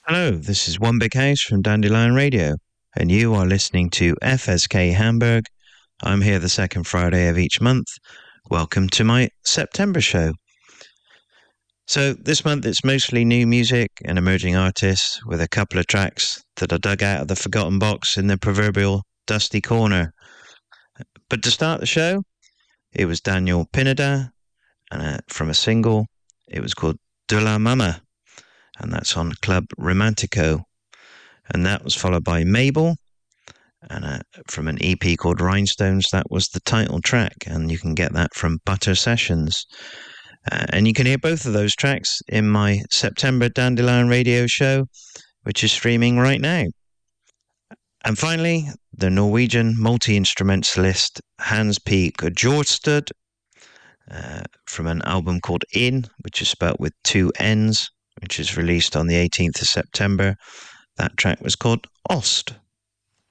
Hello, this is One Big House from Dandelion Radio, and you are listening to FSK Hamburg. I'm here the second Friday of each month. Welcome to my September show. So, this month it's mostly new music and emerging artists, with a couple of tracks that I dug out of the forgotten box in the proverbial dusty corner. But to start the show, it was Daniel Pineda, and from a single, it was called De La Mama, and that's on Club Romantico. And that was followed by Mabel, and from an EP called Rhinestones. That was the title track, and you can get that from Butter Sessions. And you can hear both of those tracks in my September Dandelion Radio show, which is streaming right now. And finally, the Norwegian multi-instrumentalist Hans P. Gjordstud, from an album called In, which is spelt with two N's, which is released on the 18th of September. That track was called Ost.